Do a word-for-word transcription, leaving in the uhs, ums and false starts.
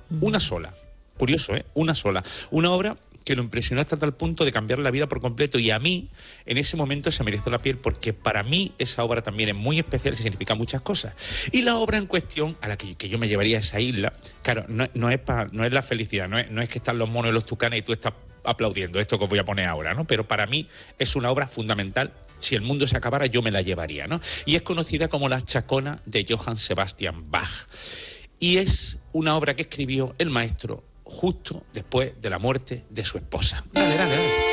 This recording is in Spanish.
Una sola. Curioso, ¿eh? Una sola. Una obra que lo impresionó hasta tal punto de cambiar la vida por completo, y a mí en ese momento se me erizó la piel, porque para mí esa obra también es muy especial y significa muchas cosas. Y la obra en cuestión, a la que, que yo me llevaría a esa isla, claro, no, no, es, pa, no es la felicidad, no es, no es que están los monos y los tucanes y tú estás aplaudiendo esto que os voy a poner ahora, ¿no? Pero para mí es una obra fundamental. Si el mundo se acabara, yo me la llevaría, ¿no? Y es conocida como La Chacona de Johann Sebastian Bach. Y es una obra que escribió el maestro justo después de la muerte de su esposa. Dale, dale, dale.